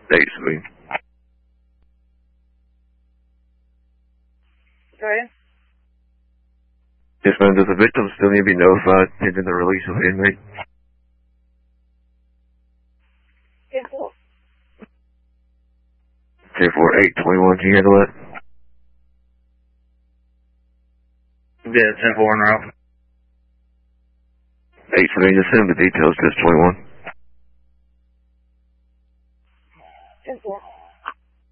8, sweet. Go ahead. Yes, ma'am. Does the victim still need to be notified pending the release of the inmate? 10-4. 10-4, 8-21. Can you handle that? Yeah, 10-4 en route. 8-20, just send him the details, just 21.